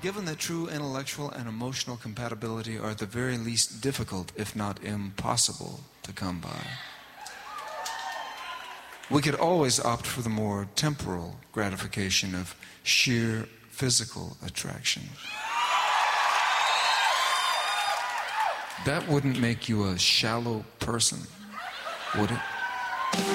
given that true intellectual and emotional compatibility are at the very least difficult, if not impossible, to come by, we could always opt for the more temporal gratification of sheer physical attraction. That wouldn't make you a shallow person, would it?